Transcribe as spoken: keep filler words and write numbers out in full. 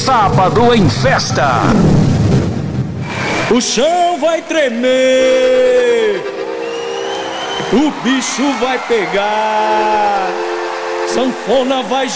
Sábado em Festa. O chão vai tremer, o bicho vai pegar, sanfona vai